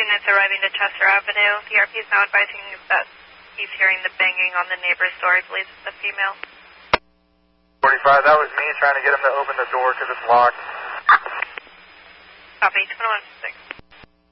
units arriving to Chester Avenue. The RP is now advising that he's hearing the banging on the neighbor's door. He believes it's a female. 45, that was me trying to get him to open the door because it's locked. Copy, 2116.